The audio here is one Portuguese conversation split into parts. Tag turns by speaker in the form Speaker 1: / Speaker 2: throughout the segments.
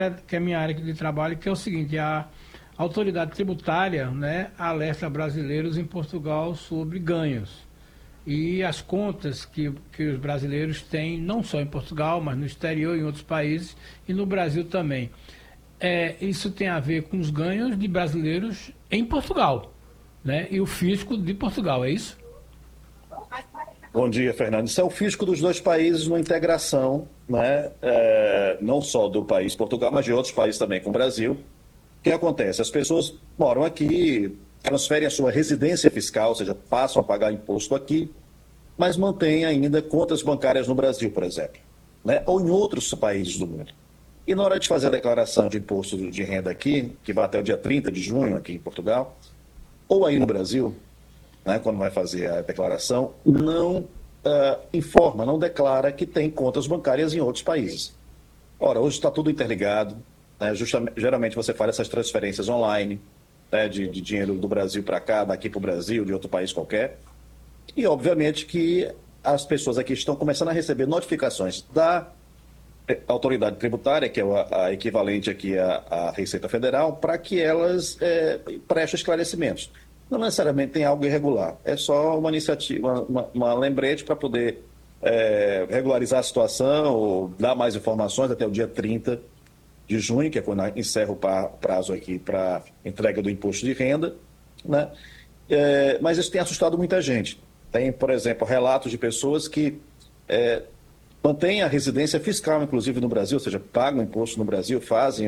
Speaker 1: que é a minha área de trabalho, que é o seguinte: a autoridade tributária, né, alerta brasileiros em Portugal sobre ganhos. E as contas que os brasileiros têm, não só em Portugal, mas no exterior, em outros países e no Brasil também. Isso tem a ver com os ganhos de brasileiros em Portugal, né? E o fisco de Portugal, é isso?
Speaker 2: Bom dia, Fernando. Isso é o fisco dos dois países numa integração, né? Não só do país Portugal, mas de outros países também com o Brasil. O que acontece? As pessoas moram aqui, transferem a sua residência fiscal, ou seja, passam a pagar imposto aqui, mas mantêm ainda contas bancárias no Brasil, por exemplo, né? Ou em outros países do mundo. E na hora de fazer a declaração de imposto de renda aqui, que vai até o dia 30 de junho aqui em Portugal, ou aí no Brasil, né, quando vai fazer a declaração, não informa, não declara que tem contas bancárias em outros países. Ora, hoje está tudo interligado, né, geralmente você faz essas transferências online, né, de dinheiro do Brasil para cá, daqui para o Brasil, de outro país qualquer, e obviamente que as pessoas aqui estão começando a receber notificações da autoridade tributária, que é a equivalente aqui à Receita Federal, para que elas prestem esclarecimentos. Não necessariamente tem algo irregular, é só uma iniciativa, uma lembrete para poder regularizar a situação ou dar mais informações até o dia 30 de junho, que é quando encerra o prazo aqui para entrega do imposto de renda, né? Mas isso tem assustado muita gente. Tem, por exemplo, relatos de pessoas que mantêm a residência fiscal, inclusive no Brasil, ou seja, pagam imposto no Brasil, fazem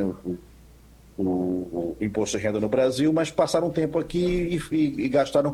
Speaker 2: o imposto de renda no Brasil, mas passaram um tempo aqui e gastaram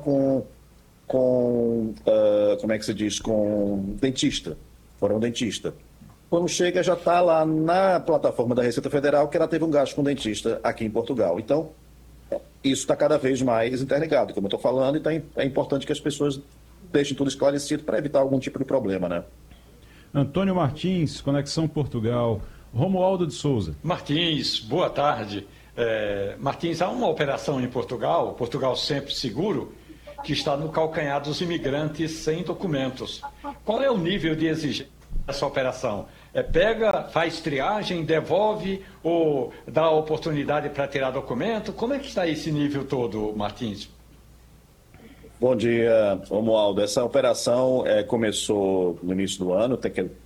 Speaker 2: como é que se diz, com dentista, foram ao dentista. Quando chega, já está lá na plataforma da Receita Federal que ela teve um gasto com dentista aqui em Portugal. Então, isso está cada vez mais interligado, como eu estou falando, então é importante que as pessoas deixem tudo esclarecido para evitar algum tipo de problema, né?
Speaker 3: Antônio Martins, Conexão Portugal. Romualdo de Souza.
Speaker 4: Martins, boa tarde. Martins, há uma operação em Portugal, Portugal Sempre Seguro, que está no calcanhar dos imigrantes sem documentos. Qual é o nível de exigência dessa operação? Pega, faz triagem, devolve ou dá oportunidade para tirar documento? Como é que está esse nível todo, Martins?
Speaker 2: Bom dia, Romualdo. Essa operação começou no início do ano,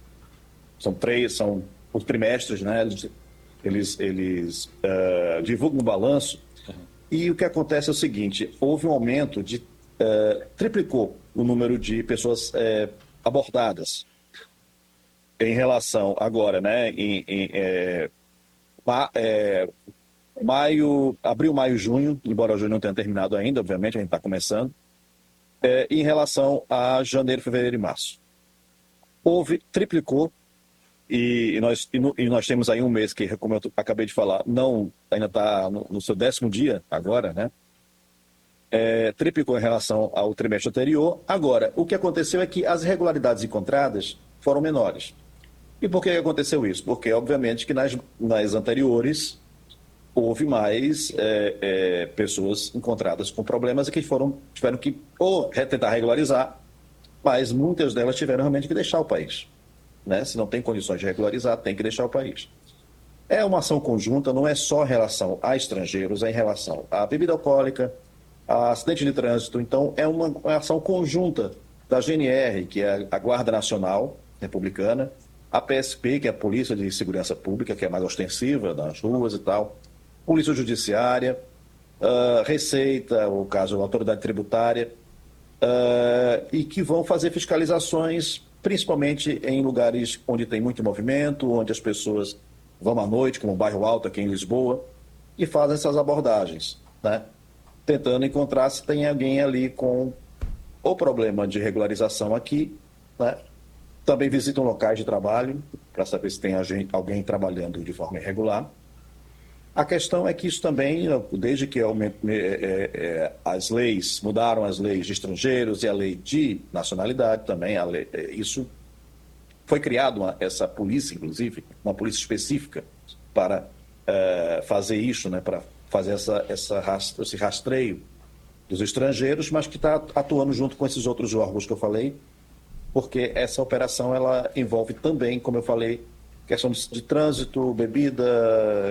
Speaker 2: são os trimestres, né? Eles divulgam um balanço e o que acontece é o seguinte: houve um aumento triplicou o número de pessoas abordadas em relação agora, né? Abril, maio, junho, embora junho não tenha terminado ainda, obviamente a gente está começando. Em relação a janeiro, fevereiro e março. Triplicou, e nós temos aí um mês que, como eu acabei de falar, ainda está no seu 10º dia agora, né? Triplicou em relação ao trimestre anterior. Agora, o que aconteceu é que as irregularidades encontradas foram menores. E por que aconteceu isso? Porque, obviamente, que nas anteriores houve mais pessoas encontradas com problemas e que tiveram que ou tentar regularizar, mas muitas delas tiveram realmente que deixar o país, né? Se não tem condições de regularizar, tem que deixar o país. É uma ação conjunta, não é só em relação a estrangeiros, é em relação à bebida alcoólica, a acidente de trânsito. Então, é uma ação conjunta da GNR, que é a Guarda Nacional Republicana, a PSP, que é a Polícia de Segurança Pública, que é mais ostensiva nas ruas e tal, Polícia Judiciária, Receita, o caso da Autoridade Tributária, e que vão fazer fiscalizações, principalmente em lugares onde tem muito movimento, onde as pessoas vão à noite, como o Bairro Alto aqui em Lisboa, e fazem essas abordagens, né? Tentando encontrar se tem alguém ali com o problema de regularização aqui, né? Também visitam locais de trabalho para saber se tem alguém trabalhando de forma irregular. A questão é que isso também, desde que as leis, mudaram as leis de estrangeiros e a lei de nacionalidade também, isso foi criado essa polícia, inclusive, uma polícia específica para fazer isso, né, para fazer esse rastreio dos estrangeiros, mas que está atuando junto com esses outros órgãos que eu falei, porque essa operação ela envolve também, como eu falei, questão de trânsito, bebida,